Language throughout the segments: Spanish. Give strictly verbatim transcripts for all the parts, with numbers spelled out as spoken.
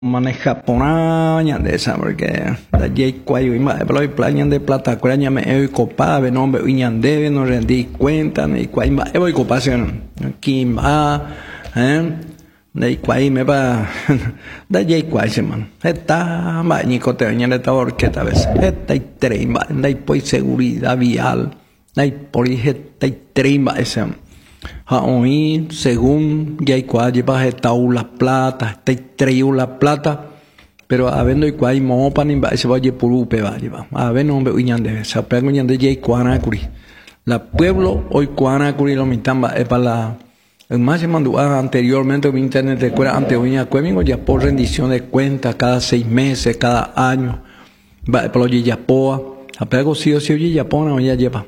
maneja ponaña de esa porque da jay cuayo y más pero hay plañan de plata cuaña me he copa ve no me uñan debe no rendí cuenta ni cuay más voy copación aquí va eh de cuay me va da jay cuay se man está va ni cote ña esta orquesta vez está y tren va dai pues seguridad vial dai por esta y tren va ese ha hoy según ya cual lleva esta la plata esta traído la plata pero habiendo y cual mo pa ni va se va a purupe va lleva a ver no me uñan de se pego ñan de ya cuana curi la pueblo hoy cuana curi lo mitamba es para la el más se mandó anteriormente en internet de cuera ante uña cuemingo ya por rendición de cuentas cada seis meses cada año va para los ya poa a pego sí o sí ya pona o ya lleva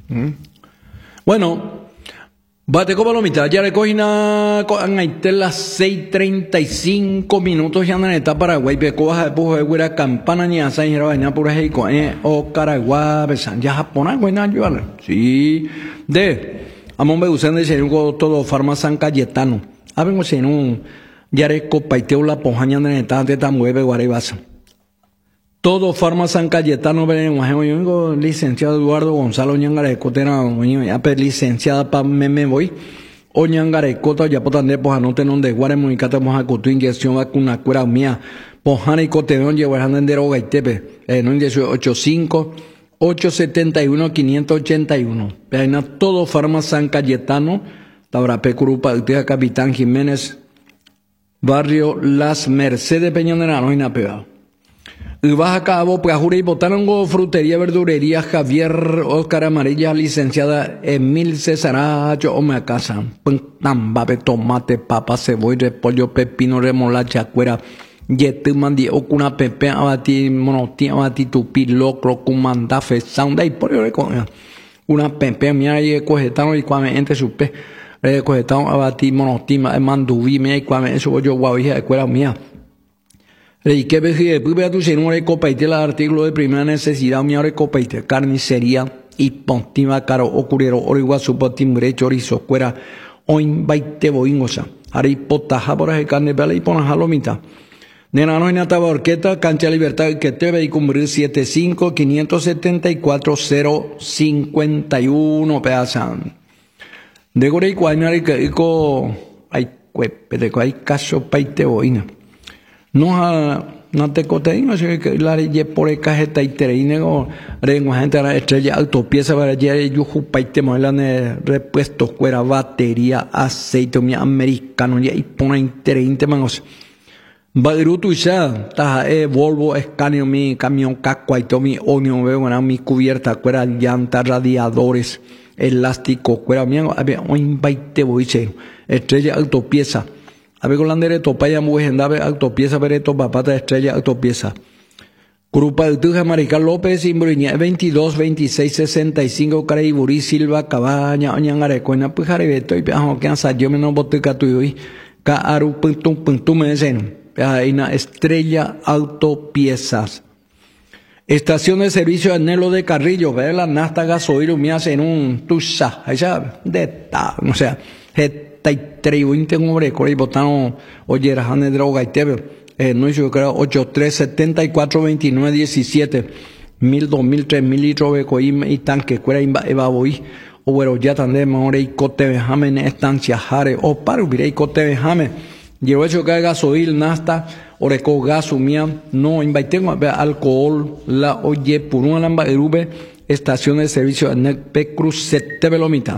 bueno. Bate como lo mitad, ya recogí na en las seis treinta y cinco minutos ya en la etapa Paraguay, pero baja de pujo de güera campana ni asa y vaina pura y con o Caragua, besan ya Japón, güey, na yo sí, de amón me usan de ser un todo farma San Cayetano, habemos en un ya reco paiteo la pojaña en la etapa de tan mueve guaribasa. Todo Farma San Cayetano, yo vengo licenciado Eduardo Gonzalo Ñangarecota, ya licenciada para me voy. O Ñangarecota, ya por tanto, pues anoten donde guaremos y catamos a tu inyección vacuna cura mía. Pojana y coteón llevarán en deroga y tepe. Eh, no ochenta y cinco, ochocientos setenta y uno, quinientos ochenta y uno. Pero todo Farma San Cayetano, Tabra Pecurupa, Utega Capitán Jiménez, barrio Las Mercedes Peñonera, no hay nada pegado. Y vas a cabo, pues jure y botaron frutería, verdurería, Javier Oscar Amarilla, licenciada Emil Cesaracho, o me casa. Tambabe, tomate, papa, cebolla, repollo, pepino, remolacha, cuera, yete, mandi, ocuna, pepe, abati, monotí, abati, tupi, locro, cumandafe, sound, y por yo recoger. Una pepe, mira, y cogetano, y cuame, entre su pe, cogetano, abati, monotí, manduví, mira, y cuame, eso yo, guau, hija, de cuera mía. Y que veje, pues vea tu señor recopaite el artículo de primera necesidad, mi recopaite carnicería y pontima caro ocurrieron origuasu potimbre chorizo cuera oin baite boingosa. Ari potaja por el carne vela y ponaja lomita. Nena no en esta orquesta, cancha libertad que te ve y cumplir siete cinco, quinientos setenta y cuatro, cero cincuenta y uno pedazan. De gore y cuañar y que hay cuepe, de hay caso paite boina. No ha no te coteín así que la ye por el cajeta y tereine rengo gente la estrella autopieza para ye yo jupaite molan repuestos fuera batería aceite mi americano y pone interinte mangos Bagrutu ya ta e Volvo Scania mi camión casco y to mi onio veo mi cubierta fuera llanta radiadores elástico fuera mi había un baite boiche estrella autopieza Abe colandere topaya mujendabe autopieza bereto papata estrella autopieza. Grupa de Tuja Marical López Imbruña veintidós, veintiséis, sesenta y cinco Caraiburi Silva Cabaña Oñangarecoina Pujarebeto y Piajo que yo me no bote catuyui ka aru puntum puntum me dicen. Una estrella autopiezas. Estación de servicio Anhelo de Carrillo, ve la nasta gasoil me hacen un tusa, esa de ta, o sea, treinta y uno hombre corre botano oye rajane droga y tebe eh, no yo creo ocho tres setenta y cuatro veintinueve diecisiete mil dos mil tres mil litros de coim y tanque cuera eva voy o bueno ya tande mejor y cote bejamen estancia jare o para ubire y cote bejamen llevo hecho que gasoil nasta oreco gaso mía no invité alcohol la oye por una lamba erube estación de servicio en Cruz sete velomita.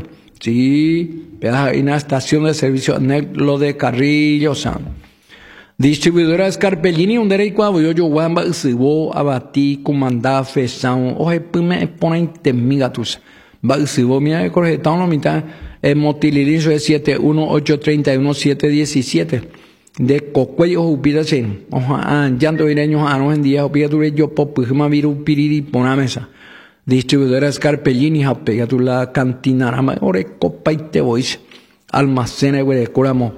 Sí, hay una estación de servicio lo de Carrillo San. Distribuidora Scarpellini, un derecho a yo yo guamba sibo abati comandá fesan. Oje pume ponen temigatus. Va sibo mira corretón la mitad. El motilirizo es siete uno ocho tres uno siete uno siete. De cocuello upida sin. Oja, llanto ireños a no en día upida tu yo pop ma viru piriri pona mesa. Distribuidora Scarpellini, japega tu la cantina, rama, ore copa y te voice, almacena, güey, curamo.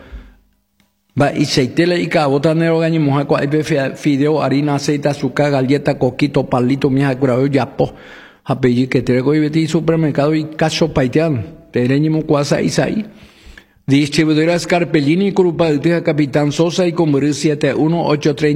Va y seitele y cabota nero gañi moja cua fideo, harina, aceite, azúcar, galleta, coquito, palito, mija, curado, yapo. Japegi que te rego y vete supermercado y cacho paitean. Te reñimo cuasa y sai. Distribuidora Scarpellini, Grupa de Capitán Sosa y Combrí siete uno ocho tres